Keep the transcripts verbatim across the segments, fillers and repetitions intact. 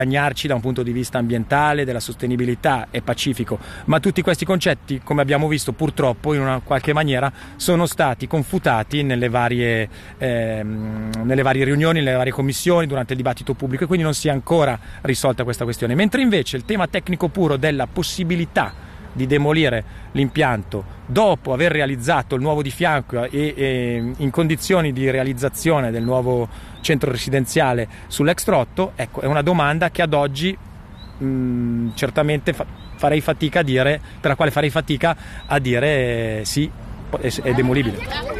guadagnarci da un punto di vista ambientale, della sostenibilità e pacifico, ma tutti questi concetti, come abbiamo visto purtroppo in una qualche maniera, sono stati confutati nelle varie, ehm, nelle varie riunioni, nelle varie commissioni, durante il dibattito pubblico, e quindi non si è ancora risolta questa questione. Mentre invece il tema tecnico puro della possibilità di demolire l'impianto dopo aver realizzato il nuovo di fianco e, e in condizioni di realizzazione del nuovo centro residenziale sull'ex Trotto, ecco, è una domanda che ad oggi mh, certamente fa, farei fatica a dire, per la quale farei fatica a dire eh, sì, è, è demolibile.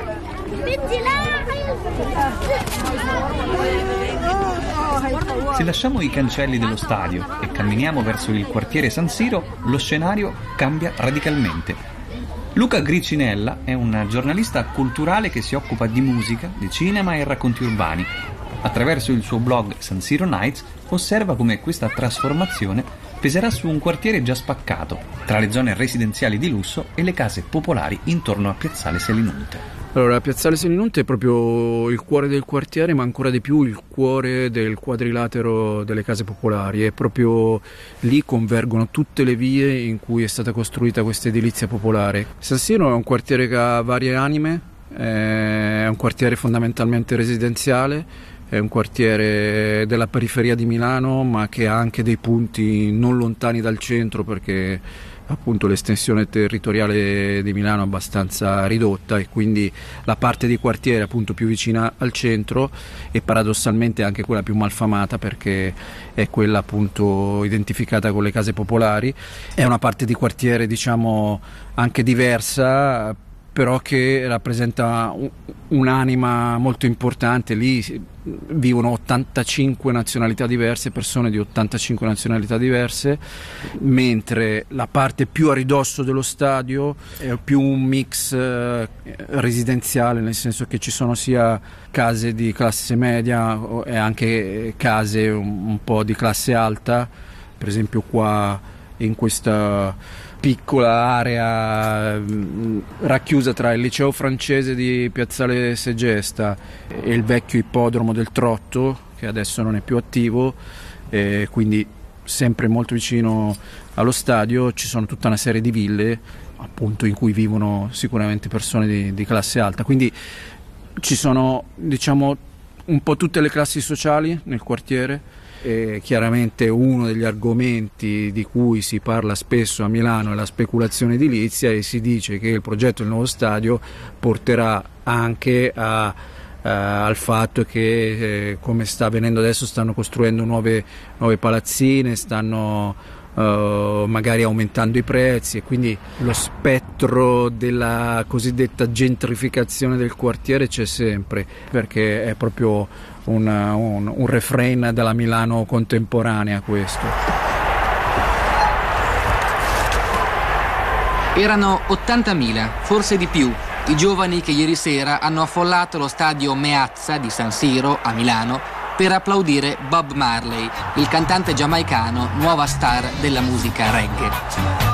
Se lasciamo i cancelli dello stadio e camminiamo verso il quartiere San Siro, lo scenario cambia radicalmente. Luca Gricinella è un giornalista culturale che si occupa di musica, di cinema e racconti urbani. Attraverso il suo blog San Siro Nights osserva come questa trasformazione peserà su un quartiere già spaccato, tra le zone residenziali di lusso e le case popolari intorno a Piazzale Selinunte. Allora, Piazzale Selinunte è proprio il cuore del quartiere, ma ancora di più il cuore del quadrilatero delle case popolari. E proprio lì convergono tutte le vie in cui è stata costruita questa edilizia popolare. San Siro è un quartiere che ha varie anime, è un quartiere fondamentalmente residenziale, è un quartiere della periferia di Milano, ma che ha anche dei punti non lontani dal centro, perché appunto l'estensione territoriale di Milano è abbastanza ridotta, e quindi la parte di quartiere appunto più vicina al centro e paradossalmente anche quella più malfamata, perché è quella appunto identificata con le case popolari. È una parte di quartiere diciamo anche diversa, però che rappresenta un'anima molto importante. Lì vivono ottantacinque nazionalità diverse, persone di ottantacinque nazionalità diverse, mentre la parte più a ridosso dello stadio è più un mix eh, residenziale, nel senso che ci sono sia case di classe media e anche case un, un po' di classe alta. Per esempio qua in questa piccola area mh, racchiusa tra il liceo francese di Piazzale Segesta e il vecchio ippodromo del Trotto, che adesso non è più attivo, e quindi sempre molto vicino allo stadio ci sono tutta una serie di ville appunto in cui vivono sicuramente persone di, di classe alta, quindi ci sono diciamo un po' tutte le classi sociali nel quartiere. E chiaramente uno degli argomenti di cui si parla spesso a Milano è la speculazione edilizia, e si dice che il progetto del nuovo stadio porterà anche a, uh, al fatto che eh, come sta avvenendo adesso stanno costruendo nuove, nuove palazzine, stanno Uh, magari aumentando i prezzi, e quindi lo spettro della cosiddetta gentrificazione del quartiere c'è sempre, perché è proprio un, un, un refrain della Milano contemporanea questo. Erano ottantamila, forse di più, i giovani che ieri sera hanno affollato lo stadio Meazza di San Siro a Milano per applaudire Bob Marley, il cantante giamaicano, nuova star della musica reggae.